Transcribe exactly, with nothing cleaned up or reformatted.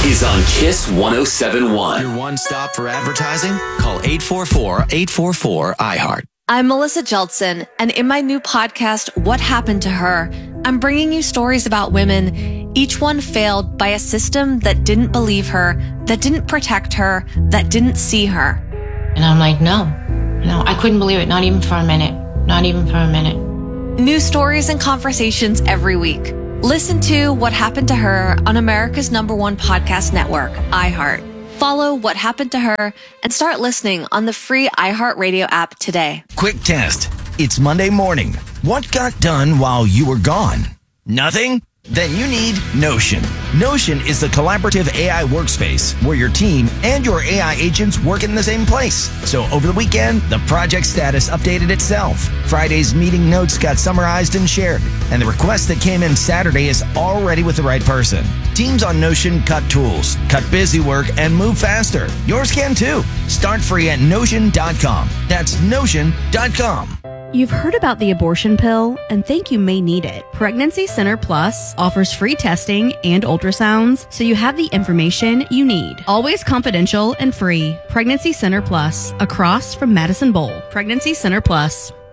is on Kiss one oh seven point one. Your one stop for advertising? Call eight four four, eight four four, I heart. I'm Melissa Jeltsin, and in my new podcast, What Happened to Her, I'm bringing you stories about women, each one failed by a system that didn't believe her, that didn't protect her, that didn't see her. And I'm like, no, no, I couldn't believe it. Not even for a minute. Not even for a minute. New stories and conversations every week. Listen to What Happened to Her on America's number one podcast network, iHeart. Follow What Happened to Her and start listening on the free iHeartRadio app today. Quick test. It's Monday morning. What got done while you were gone? Nothing? Then you need Notion. Notion is the collaborative A I workspace where your team and your A I agents work in the same place. So over the weekend, the project status updated itself. Friday's meeting notes got summarized and shared. And the request that came in Saturday is already with the right person. Teams on Notion cut tools, cut busy work, and move faster. Yours can too. Start free at Notion dot com. That's Notion dot com. You've heard about the abortion pill and think you may need it. Pregnancy Center Plus offers free testing and ultrasounds, so you have the information you need. Always confidential and free. Pregnancy Center Plus, across from Madison Bowl. Pregnancy Center Plus.